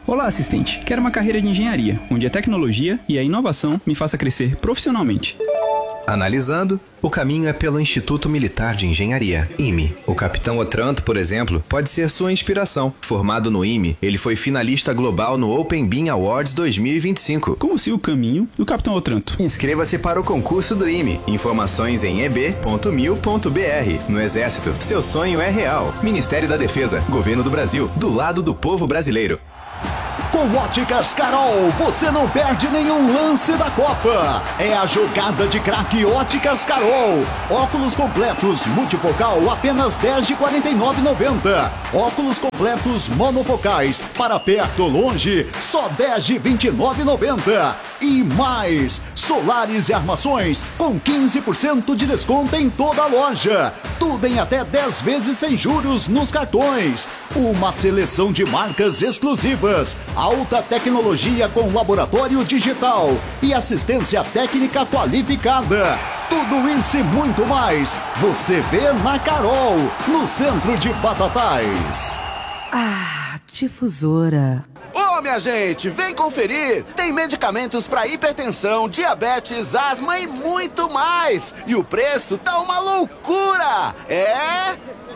Olá, assistente. Quero uma carreira de engenharia, onde a tecnologia e a inovação me faça crescer profissionalmente. Analisando, o caminho é pelo Instituto Militar de Engenharia, IME. O Capitão Otranto, por exemplo, pode ser sua inspiração. Formado no IME, ele foi finalista global no Open Bean Awards 2025. Como se o caminho do Capitão Otranto. Inscreva-se para o concurso do IME. Informações em eb.mil.br. No Exército, seu sonho é real. Ministério da Defesa, Governo do Brasil, do lado do povo brasileiro. Com Óticas Carol, você não perde nenhum lance da Copa. É a jogada de craque Óticas Carol. Óculos completos multifocal apenas R$ 10,49,90. Óculos completos monofocais para perto ou longe só R$ 10,29,90. E mais, solares e armações com 15% de desconto em toda a loja. Tudo em até 10 vezes sem juros nos cartões. Uma seleção de marcas exclusivas. Alta tecnologia com laboratório digital e assistência técnica qualificada. Tudo isso e muito mais você vê na Carol, no centro de Batatais. Difusora. Ô, minha gente, vem conferir! Tem medicamentos para hipertensão, diabetes, asma e muito mais! E o preço tá uma loucura! É...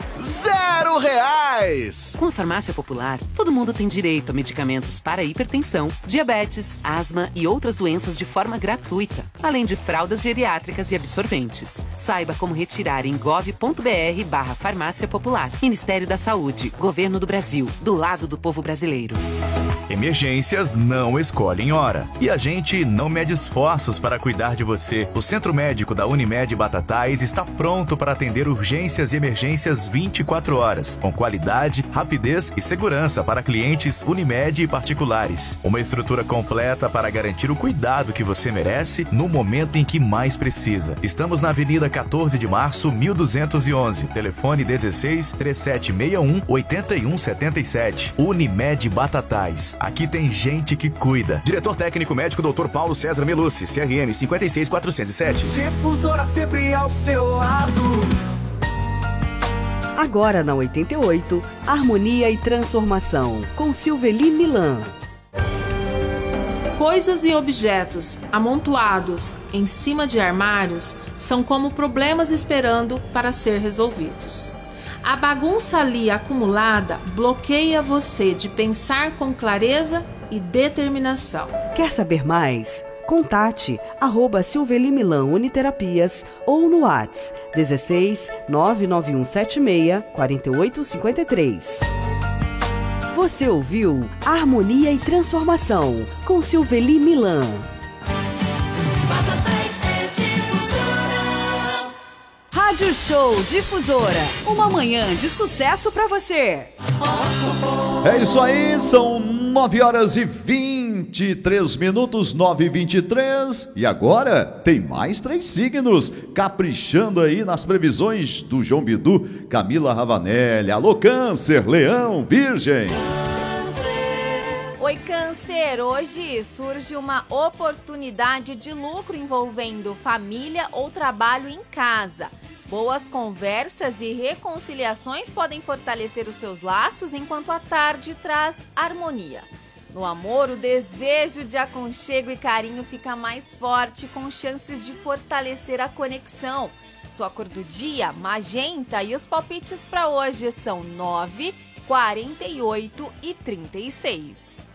R$0! Com a Farmácia Popular, todo mundo tem direito a medicamentos para hipertensão, diabetes, asma e outras doenças de forma gratuita, além de fraldas geriátricas e absorventes. Saiba como retirar em gov.br/Farmácia Popular. Ministério da Saúde, Governo do Brasil, do lado do povo brasileiro. Emergências não escolhem hora. E a gente não mede esforços para cuidar de você. O Centro Médico da Unimed Batatais está pronto para atender urgências e emergências 24 horas, com qualidade, rapidez e segurança para clientes Unimed e particulares. Uma estrutura completa para garantir o cuidado que você merece no momento em que mais precisa. Estamos na Avenida 14 de Março, 1211. Telefone 16 3761 8177. Unimed Batatais. Aqui tem gente que cuida. Diretor técnico médico Dr. Paulo César Melucci, CRM 56407. Difusora sempre ao seu lado. Agora na 88, Harmonia e Transformação, com Silveli Milan. Coisas e objetos amontoados em cima de armários são como problemas esperando para ser resolvidos. A bagunça ali acumulada bloqueia você de pensar com clareza e determinação. Quer saber mais? Contate @Silveli Milan Uniterapias ou no WhatsApp 16 99176 4853. Você ouviu Harmonia e Transformação com Silveli Milan. Rádio Show Difusora, uma manhã de sucesso pra você. É isso aí, são 9h23, 9h23. E agora tem mais 3 signos caprichando aí nas previsões do João Bidu, Camila Ravanelli. Alô, Câncer, Leão, Virgem. Oi, Câncer! Hoje surge uma oportunidade de lucro envolvendo família ou trabalho em casa. Boas conversas e reconciliações podem fortalecer os seus laços, enquanto a tarde traz harmonia. No amor, o desejo de aconchego e carinho fica mais forte, com chances de fortalecer a conexão. Sua cor do dia, magenta, e os palpites para hoje são 9, 48 e 36.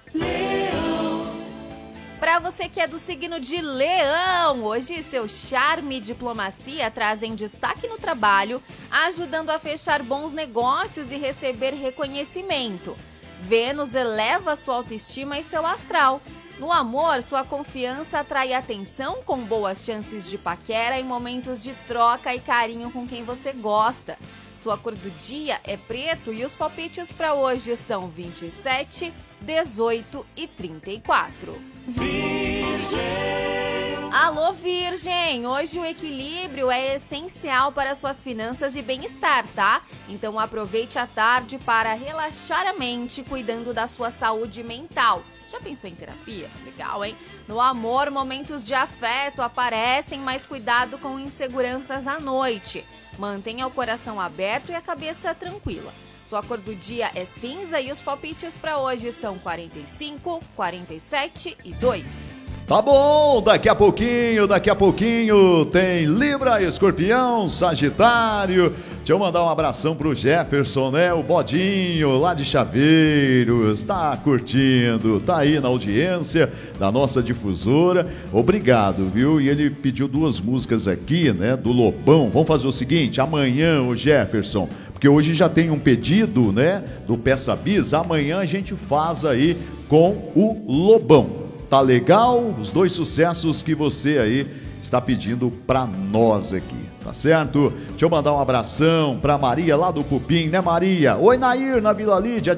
Para você que é do signo de Leão, hoje seu charme e diplomacia trazem destaque no trabalho, ajudando a fechar bons negócios e receber reconhecimento. Vênus eleva sua autoestima e seu astral. No amor, sua confiança atrai atenção, com boas chances de paquera em momentos de troca e carinho com quem você gosta. Sua cor do dia é preto e os palpites para hoje são 27, 18 e 34. Virgem. Alô, Virgem! Hoje o equilíbrio é essencial para suas finanças e bem-estar, tá? Então aproveite a tarde para relaxar a mente, cuidando da sua saúde mental. Já pensou em terapia? Legal, hein? No amor, momentos de afeto aparecem, mas cuidado com inseguranças à noite. Mantenha o coração aberto e a cabeça tranquila. sua cor do dia é cinza e os palpites para hoje são 45, 47 e 2. Tá bom, daqui a pouquinho tem Libra, Escorpião, Sagitário. Deixa eu mandar um abração pro Jefferson, né? O Bodinho, lá de Chaveiros, tá curtindo, tá aí na audiência da nossa difusora. Obrigado, viu? E ele pediu 2 músicas aqui, né? Do Lobão. Vamos fazer o seguinte, amanhã, o Jefferson, porque hoje já tem um pedido, né? Do Peça Bis, amanhã a gente faz aí com o Lobão. Tá legal? Os 2 sucessos que você aí está pedindo pra nós aqui, tá certo? Deixa eu mandar um abração pra Maria lá do Cupim, né, Maria? Oi, Nair, na Vila Lídia.